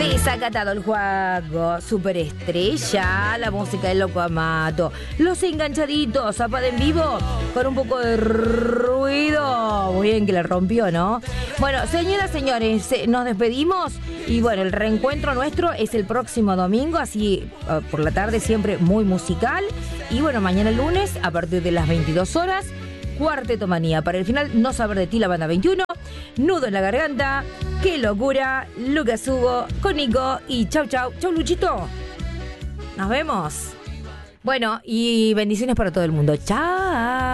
Desacatado el juego, superestrella, la música de Loco Amato, los enganchaditos, Zapata en vivo, con un poco de ruido. Muy bien que le rompió, ¿no? Bueno, señoras, señores, nos despedimos y bueno, el reencuentro nuestro es el próximo domingo, así por la tarde siempre muy musical. Y bueno, mañana lunes a partir de las 22 horas, Cuarteto Manía. Para el final, No Saber de Ti, la banda 21, Nudo en la Garganta, Qué Locura, Lucas Hugo, con Nico y chau, chau. Chau, Luchito. Nos vemos. Bueno, y bendiciones para todo el mundo. Chao.